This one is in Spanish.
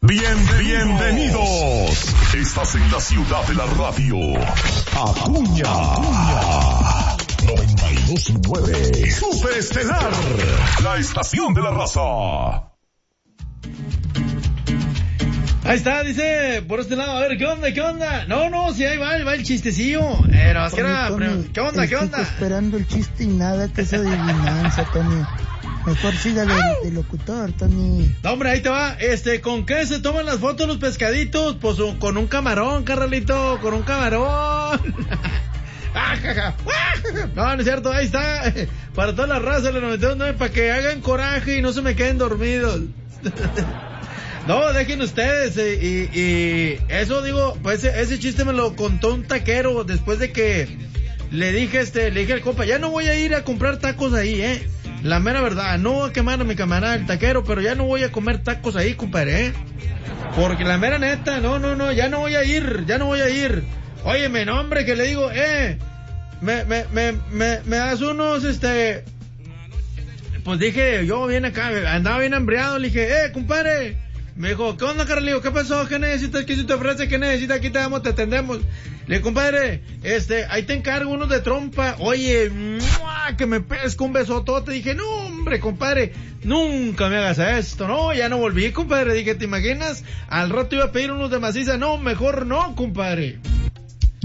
Bienvenidos. Estás en la ciudad de la radio. Acuña. 92.9. Superestelar. La estación de la raza. Ahí está, dice, por este lado, a ver, ¿qué onda? No, si ahí va el chistecillo. Pero es que era, ¿qué onda? Estoy esperando el chiste y nada, que es adivinanza, Tony. Mejor sígale de locutor, Tony. No, hombre, ahí te va. ¿Con qué se toman las fotos los pescaditos? Pues con un camarón, carnalito, con un camarón. No es cierto, ahí está. Para toda la raza, le 92.9, para que hagan coraje y no se me queden dormidos. No, dejen ustedes, y eso digo, pues ese chiste me lo contó un taquero después de que le dije al compa, ya no voy a ir a comprar tacos ahí, la mera verdad, no voy a quemar a mi camarada el taquero, pero ya no voy a comer tacos ahí, compadre, porque la mera neta, no, ya no voy a ir. Óyeme, no, hombre, que le digo, me das unos, pues dije, yo bien acá, andaba bien hambriado, le dije, compadre. Me dijo, ¿qué onda, Carlillo? ¿Qué pasó? ¿Qué necesitas? ¿Qué se te ofrece? ¿Qué necesitas? Aquí te damos, te atendemos. Le dije, compadre, ahí te encargo unos de trompa. Oye, que me pesco un besotote. Dije, no, hombre, compadre, nunca me hagas esto. No, ya no volví, compadre. Dije, ¿te imaginas? Al rato iba a pedir unos de maciza. No, mejor no, compadre.